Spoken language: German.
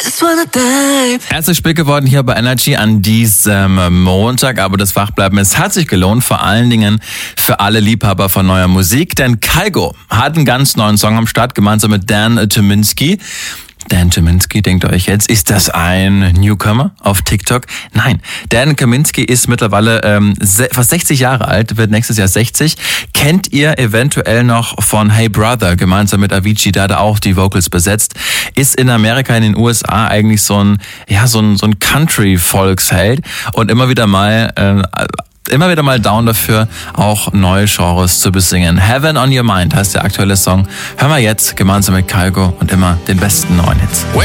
Herzlich spät geworden hier bei Energy an diesem Montag, aber das Wachbleiben, es hat sich gelohnt, vor allen Dingen für alle Liebhaber von neuer Musik, denn Kygo hat einen ganz neuen Song am Start, gemeinsam mit Dan Tyminski. Dan Tyminski, denkt euch jetzt, ist das ein Newcomer auf TikTok? Nein, Dan Tyminski ist mittlerweile fast 60 Jahre alt, wird nächstes Jahr 60. Kennt ihr eventuell noch von Hey Brother, gemeinsam mit Avicii, da hat er auch die Vocals besetzt. Ist in Amerika, in den USA eigentlich so ein Country-Volksheld und immer wieder mal down dafür, auch neue Genres zu besingen. Heaven on Your Mind heißt der aktuelle Song. Hören wir jetzt gemeinsam mit Kygo und immer den besten neuen Hits.